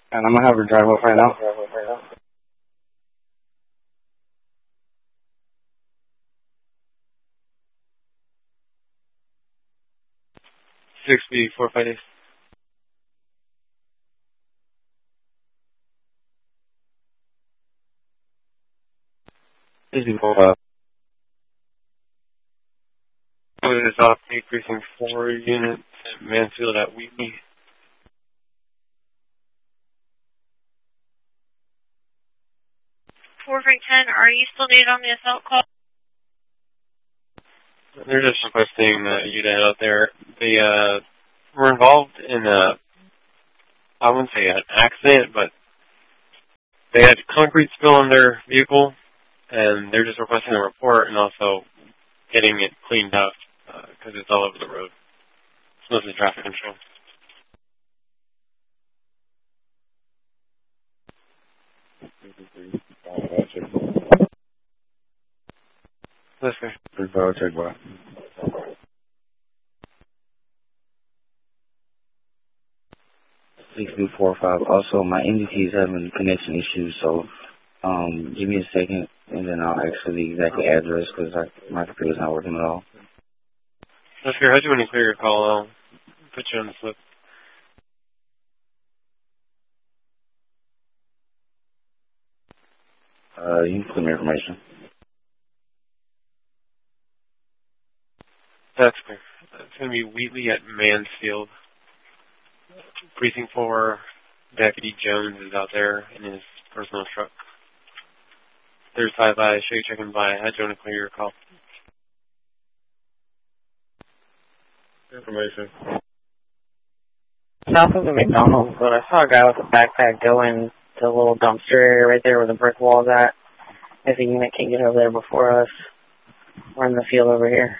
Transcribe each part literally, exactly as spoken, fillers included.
And I'm gonna have her drive up right now. six B four five eight. six B four five. Is off decreasing four units at Mansfield at Wheatley. four three ten, are you still needed on the assault call? They're just requesting uh, you to head out there. They uh, were involved in a, I wouldn't say an accident, but they had concrete spill in their vehicle, and they're just requesting a report and also getting it cleaned up because uh, it's all over the road. It's mostly traffic control. That's fair. Three five, check what? six B four five. Also, my M V P is having connection issues, so um, give me a second, and then I'll ask for the exact address because my computer's not working at all. That's fair. How'd you want to clear your call? I'll put you on the slip. Uh, you can put me information. That's fair. It's going to be Wheatley at Mansfield. Precinct four, Deputy Jones is out there in his personal truck. Third side by, show you checking by. How'd you want to clear your call? Information. South of the McDonald's, but I saw a guy with a backpack go in to a little dumpster area right there where the brick wall's at. If the unit can get over there before us, we're in the field over here.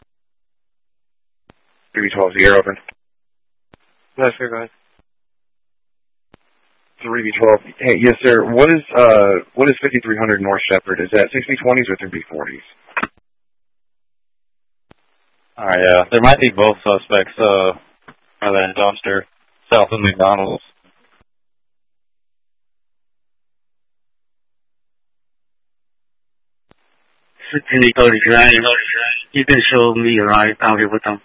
three twelve, the air open. That's fair, go ahead. three B twelve. Hey, yes, sir. What is uh what is fifty-three hundred North Shepherd? Is that six B twenties or three B forties? All right, yeah. There might be both suspects uh, by that dumpster south of McDonald's. Cindy Cody Drive. You can show me a ride out here with them.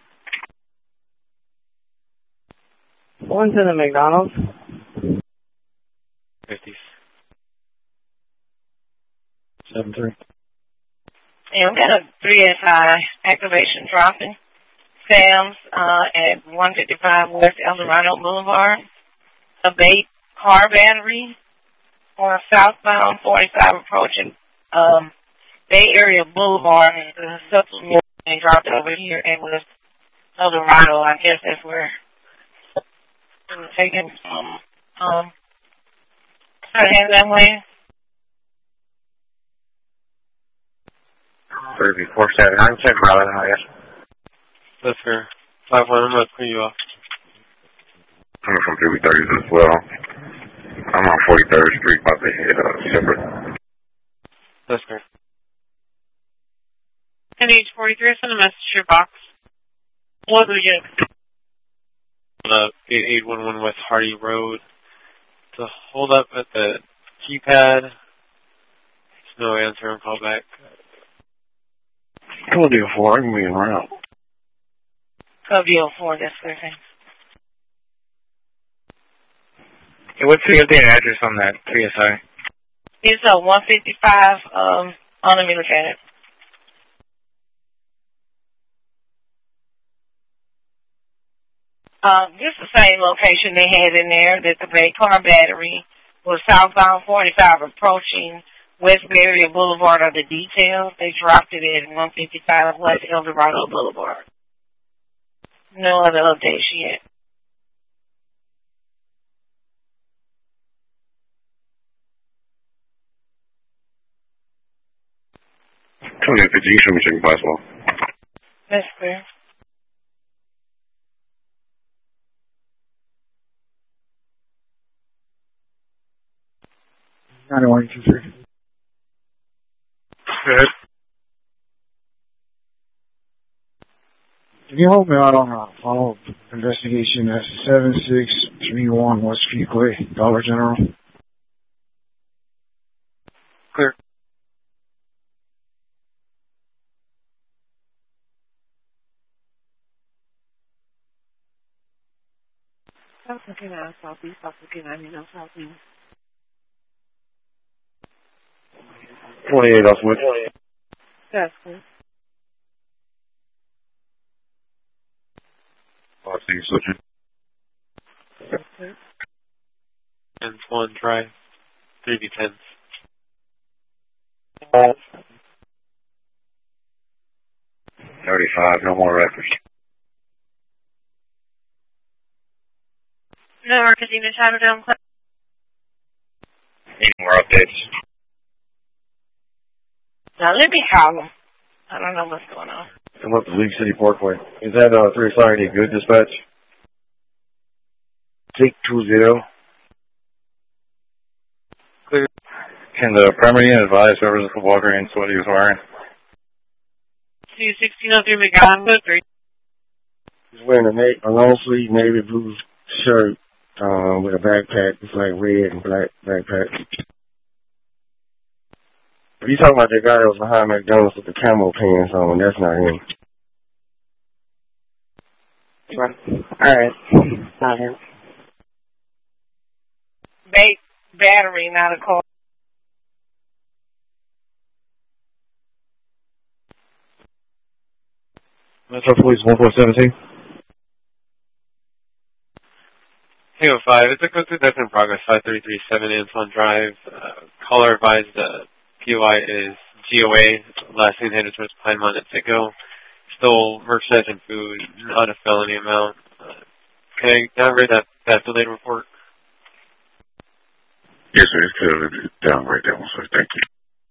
One's in the McDonald's. fifties. seven three. Yeah, we've got a three S I activation dropping. Sam's uh, at one fifty-five West El Dorado Boulevard. A bait car battery on southbound forty-five approaching um, Bay Area Boulevard. And the supplement they dropped over here at West El Dorado. I guess that's where we're taking um, um, head that way. three B four seven. I'm check Robin, I guess. That's fair. five one, I'm going to clear you off. I'm from three B thirties as well. I'm on forty-third Street, about to hit uh, Shepherd. That's fair. N H forty-three, send a message to your box. What do we get? Uh, eight one one West Hardy Road. To hold up at the keypad. There's no answer on call back. Cool deal four, I'm moving around. Code D O four, that's fair, thanks. Hey, what's the updated address on that three S I? It's a one fifty-five, um, on the middle at it. Um, this is the same location they had in there, that the Bay car battery was southbound forty-five approaching West Bay Area Boulevard are the details. They dropped it at one fifty-five West El Dorado Boulevard. No other updates yet. twenty fifty, you should be checking possible. That's clear. nine one two three. Good. Can you help me out on a follow-up investigation at seven six three one West Fuquay, Dollar General? Clear. South Carolina, Southeast, South Carolina, Southeast. twenty-eight off Wood. That's good. I see you switching. That's good. Antoine Drive, three B ten. thirty-five, no more records. No more Casino Chinatown. Any more updates? Now let me call them. I don't know what's going on. I'm up to League City Parkway. Is that uh, three sorry any good dispatch? Take two zero. Clear. Can the primary unit advise whoever's at the Walgreens what he was wearing? two sixteen oh three McDonald, three. He's wearing a, na- a long sleeve navy blue shirt uh, with a backpack. It's like red and black backpack. If you talking about that guy that was behind McDonald's with the camo pants on, that's not him. Alright. Not him. Ba- battery, not a car. Metro Police one four seventeen. Hey, oh five, it's a code two that's in progress, five three three seven Antoine Drive. Uh, caller advised uh, P O I is G O A, last seen headed towards Pinemont at Sitco. Stole merchandise and food, not a felony amount. Uh, can I now read that, that delayed report? Yes, sir. It's good. Down right there, sir. Thank you.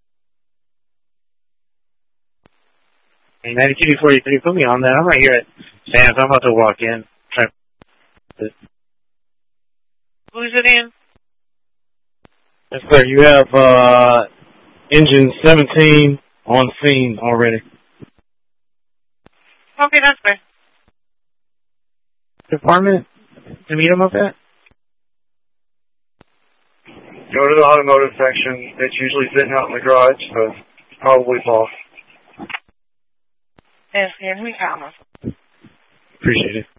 Hey, ninety-two forty-three, put me on that. I'm right here at Sam's. I'm about to walk in. Try to... Who's it in? Yes, sir. You have uh, engine seventeen on scene already. Okay, that's fair. Department to meet him up at? Go to the automotive section. It's usually sitting out in the garage, so it's probably off. Yes, yes, we call them. Appreciate it.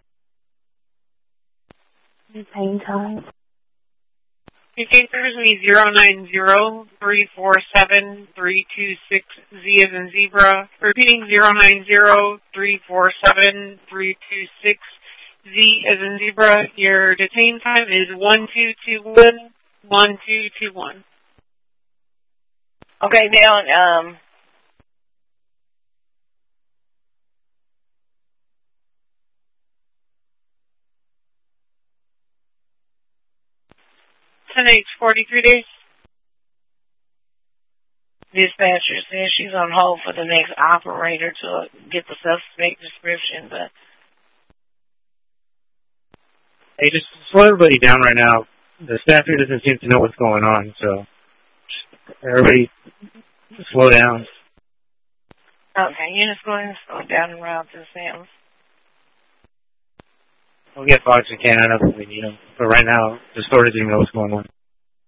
Same time. You can cruise me zero nine zero three four seven three two six Z as in zebra. Repeating zero nine zero three four seven three two six Z as in zebra. Your detain time is one two two one one two two one. Okay, now um. ten H forty-three days. Dispatcher says she's on hold for the next operator to get the suspect description, but Hey, just slow everybody down right now. The staff here doesn't seem to know what's going on, so just everybody slow down. okay, you're just going to slow down and route to Sam's. We'll get Fox and Canada if we need them. But right now, the store doesn't even know what's going on.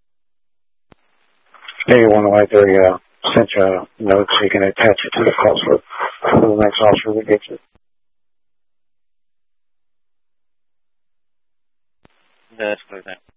Maybe one right there, yeah. Sent you a note so you can attach it to the call for, for the next officer that gets it. That's good.